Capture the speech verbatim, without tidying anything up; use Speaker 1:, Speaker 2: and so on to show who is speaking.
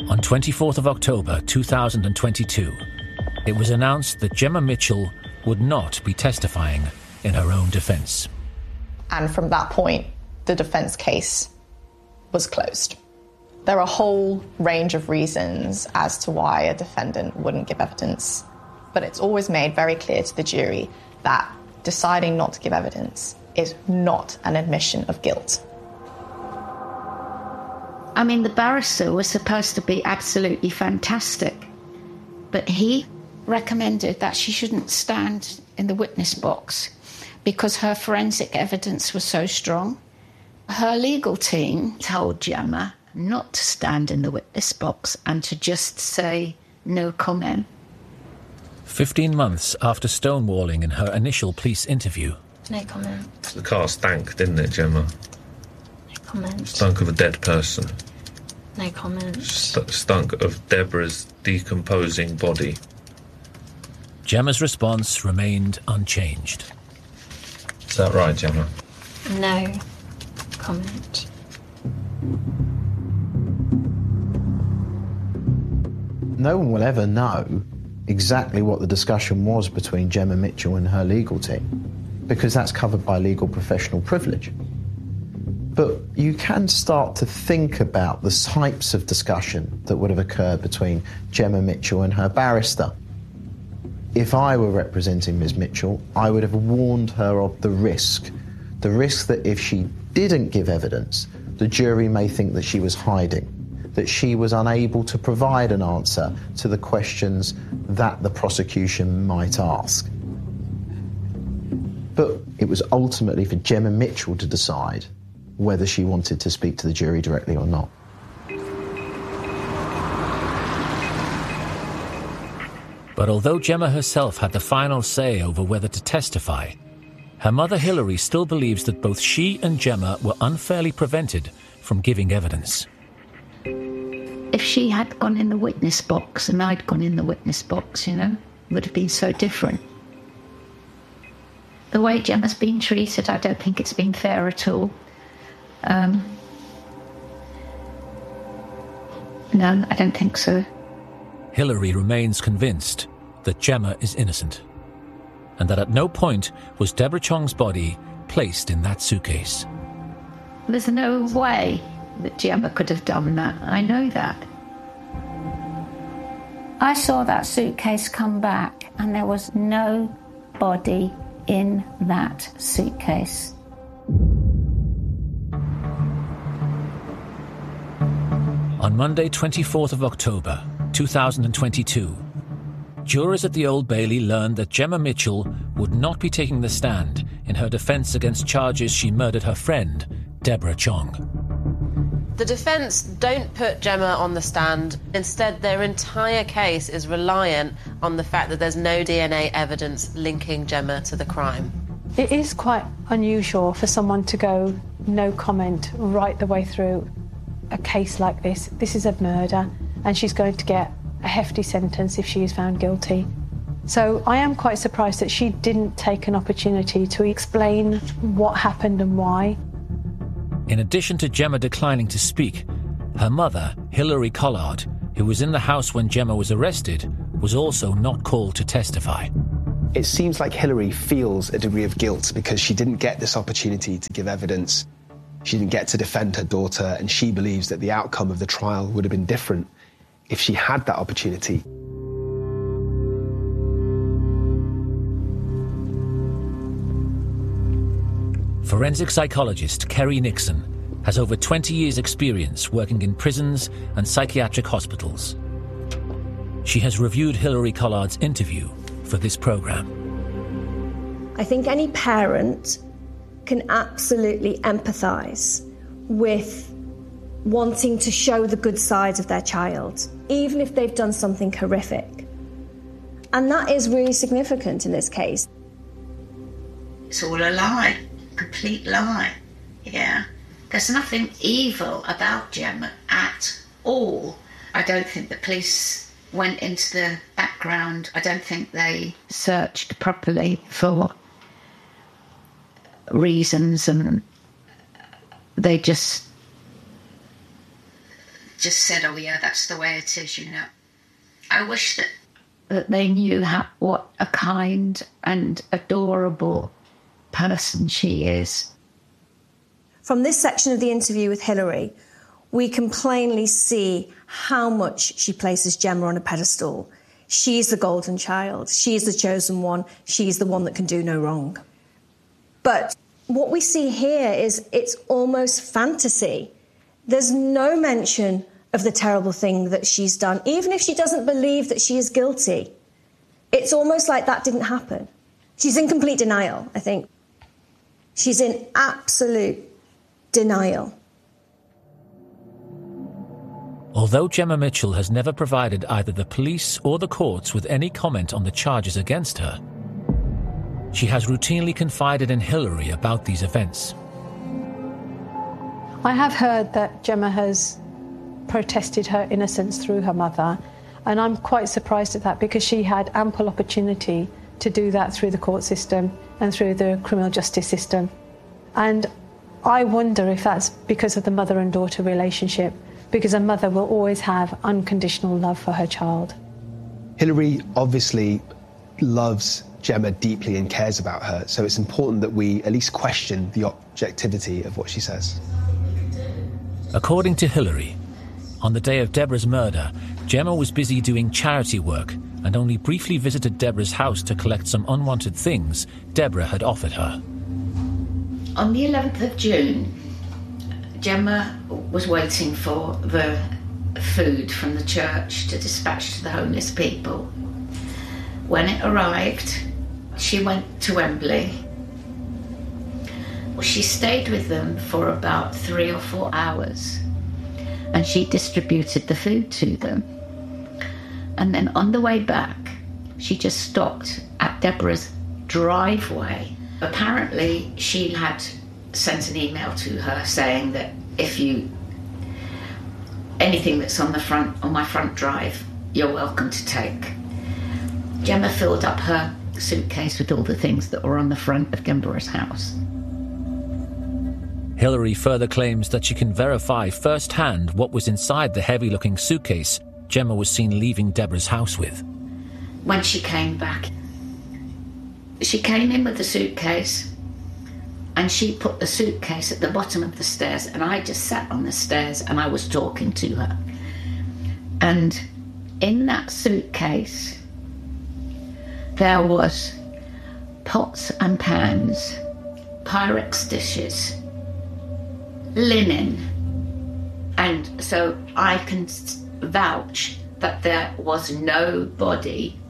Speaker 1: On twenty-fourth of October two thousand twenty-two, it was announced that Gemma Mitchell would not be testifying in her own defence.
Speaker 2: And from that point, the defence case was closed. There are a whole range of reasons as to why a defendant wouldn't give evidence, but it's always made very clear to the jury that deciding not to give evidence is not an admission of guilt.
Speaker 3: I mean, the barrister was supposed to be absolutely fantastic, but he recommended that she shouldn't stand in the witness box because her forensic evidence was so strong. Her legal team told Gemma not to stand in the witness box and to just say no comment.
Speaker 1: Fifteen months after stonewalling in her initial police interview.
Speaker 4: No comment.
Speaker 5: The car stank, didn't it, Gemma?
Speaker 4: No comment.
Speaker 5: Stunk of a dead person.
Speaker 4: No comment.
Speaker 5: St- stunk of Deborah's decomposing body.
Speaker 1: Gemma's response remained unchanged.
Speaker 5: Is that right, Gemma?
Speaker 4: No comment.
Speaker 6: No one will ever know exactly what the discussion was between Gemma Mitchell and her legal team, because that's covered by legal professional privilege. But you can start to think about the types of discussion that would have occurred between Gemma Mitchell and her barrister. If I were representing Miz Mitchell, I would have warned her of the risk. The risk that if she didn't give evidence, the jury may think that she was hiding, that she was unable to provide an answer to the questions that the prosecution might ask. But it was ultimately for Gemma Mitchell to decide whether she wanted to speak to the jury directly or not.
Speaker 1: But although Gemma herself had the final say over whether to testify, her mother Hilary still believes that both she and Gemma were unfairly prevented from giving evidence.
Speaker 3: If she had gone in the witness box and I'd gone in the witness box, you know, it would have been so different. The way Gemma's been treated, I don't think it's been fair at all. Um, no, I don't think so.
Speaker 1: Hilary remains convinced that Gemma is innocent, and that at no point was Deborah Chong's body placed in that suitcase.
Speaker 3: There's no way that Gemma could have done that. I know that. I saw that suitcase come back and there was no body in that suitcase.
Speaker 1: On Monday, twenty-fourth of October, two thousand twenty-two, jurors at the Old Bailey learned that Gemma Mitchell would not be taking the stand in her defence against charges she murdered her friend, Deborah Chong.
Speaker 7: The defence don't put Gemma on the stand. Instead, their entire case is reliant on the fact that there's no D N A evidence linking Gemma to the crime.
Speaker 8: It is quite unusual for someone to go no comment right the way through a case like this. This is a murder, and she's going to get a hefty sentence if she is found guilty. So I am quite surprised that she didn't take an opportunity to explain what happened and why.
Speaker 1: In addition to Gemma declining to speak, her mother, Hilary Collard, who was in the house when Gemma was arrested, was also not called to testify.
Speaker 9: It seems like Hilary feels a degree of guilt because she didn't get this opportunity to give evidence. She didn't get to defend her daughter, and she believes that the outcome of the trial would have been different if she had that opportunity.
Speaker 1: Forensic psychologist Kerry Nixon has over twenty years' experience working in prisons and psychiatric hospitals. She has reviewed Hilary Collard's interview for this programme.
Speaker 10: I think any parent can absolutely empathise with wanting to show the good sides of their child, even if they've done something horrific. And that is really significant in this case.
Speaker 3: It's all a lie, complete lie. Yeah. There's nothing evil about Gemma at all. I don't think the police went into the background. I don't think they searched properly for reasons, and they just just said, oh yeah, that's the way it is, you know. I wish that, that they knew how, what a kind and adorable person she is.
Speaker 10: From this section of the interview with Hilary, we can plainly see how much she places Gemma on a pedestal. She's the golden child. She's the chosen one. She's the one that can do no wrong. But what we see here is it's almost fantasy. There's no mention of the terrible thing that she's done, even if she doesn't believe that she is guilty. It's almost like that didn't happen. She's in complete denial, I think. She's in absolute denial.
Speaker 1: Although Gemma Mitchell has never provided either the police or the courts with any comment on the charges against her, she has routinely confided in Hilary about these events.
Speaker 8: I have heard that Gemma has protested her innocence through her mother, and I'm quite surprised at that because she had ample opportunity to do that through the court system and through the criminal justice system. And I wonder if that's because of the mother and daughter relationship, because a mother will always have unconditional love for her child.
Speaker 9: Hilary obviously loves Gemma deeply and cares about her, so it's important that we at least question the objectivity of what she says.
Speaker 1: According to Hilary, on the day of Deborah's murder, Gemma was busy doing charity work and only briefly visited Deborah's house to collect some unwanted things Deborah had offered her.
Speaker 3: On the eleventh of June, Gemma was waiting for the food from the church to dispatch to the homeless people. When it arrived, she went to Wembley. Well, she stayed with them for about three or four hours, and she distributed the food to them. And then on the way back, she just stopped at Deborah's driveway. Apparently, she had sent an email to her saying that if you, anything that's on the front, on my front drive, you're welcome to take. Gemma filled up her suitcase with all the things that were on the front of Deborah's house.
Speaker 1: Hilary further claims that she can verify firsthand what was inside the heavy-looking suitcase Gemma was seen leaving Deborah's house with.
Speaker 3: When she came back, she came in with the suitcase, and she put the suitcase at the bottom of the stairs, and I just sat on the stairs and I was talking to her. And in that suitcase, there was pots and pans, Pyrex dishes, linen, and so I can vouch that there was no body